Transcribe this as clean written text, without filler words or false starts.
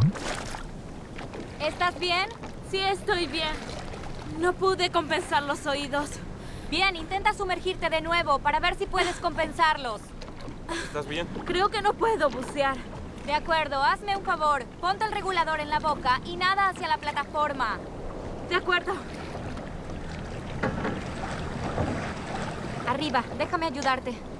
¿Estás bien? Sí, estoy bien. No pude compensar los oídos. Bien, intenta sumergirte de nuevo para ver si puedes compensarlos. ¿Estás bien? Creo que no puedo bucear. De acuerdo, hazme un favor. Ponte el regulador en la boca y nada hacia la plataforma. De acuerdo. Arriba, déjame ayudarte.